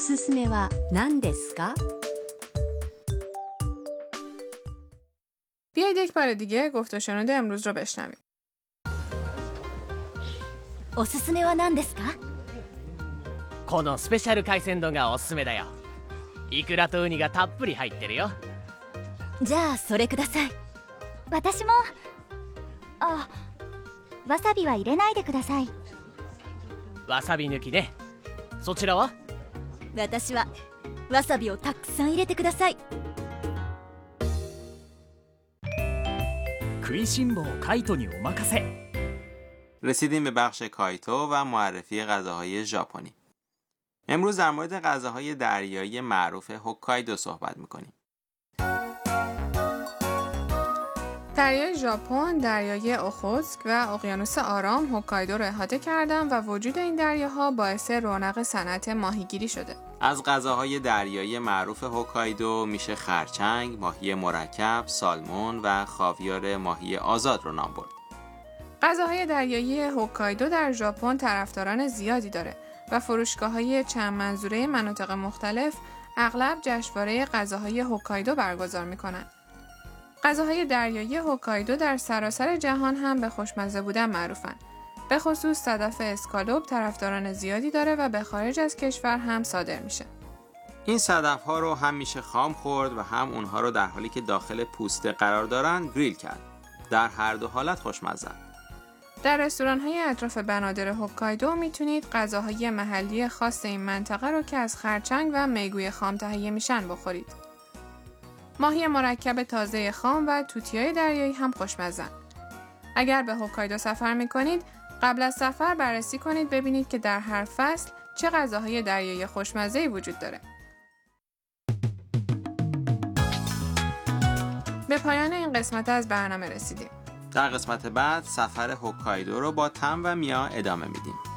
すすめは何ですか？ بیایید یک بار دیگه گفت و شنود امروز رو بشنویم. おすすめは何ですか？ このスペシャル海鮮丼がおすすめだよ。イクラとウニがたっぷり入ってるよ。 じゃあそれください。 私も。あ、わさびは入れないでください。 わさび抜きね。そちらは？ 私はわさびをたくさん入れてください。 食いしん坊カイトにお任せ。 رسیدیم به بخش کایتو و معرفی غذاهای ژاپنی. امروز در مورد غذاهای دریایی معروف هوکایدو صحبت می‌کنیم. دریای ژاپن، دریای اوخوتسک و اقیانوس آرام هوکایدو را احاطه کردند و وجود این دریاها باعث رونق صنعت ماهیگیری شده. از غذاهای دریایی معروف هوکایدو میشه خرچنگ، ماهی مرکب، سالمون و خاویار ماهی آزاد رو نام برد. غذاهای دریایی هوکایدو در ژاپن طرفداران زیادی داره و فروشگاه‌های چند منظوره مناطق مختلف اغلب جشنواره غذاهای هوکایدو برگزار می‌کنند. غذاهای دریایی هوکایدو در سراسر جهان هم به خوشمزه بودن معروفن. به خصوص صدف اسکالوپ طرفداران زیادی داره و به خارج از کشور هم صادر میشه. این صدف‌ها رو هم میشه خام خورد و هم اونها رو در حالی که داخل پوسته قرار دارن گریل کرد. در هر دو حالت خوشمزه. در رستوران‌های اطراف بنادر هوکایدو میتونید غذاهای محلی خاص این منطقه رو که از خرچنگ و میگوی خام تهیه میشن بخورید. ماهی مرکب تازه خام و توتیای دریایی هم خوشمزن. اگر به هوکایدو سفر میکنید، قبل از سفر بررسی کنید ببینید که در هر فصل چه غذاهای دریایی خوشمزه‌ای وجود داره. به پایان این قسمت از برنامه رسیدیم. در قسمت بعد سفر هوکایدو رو با تم و میا ادامه میدیم.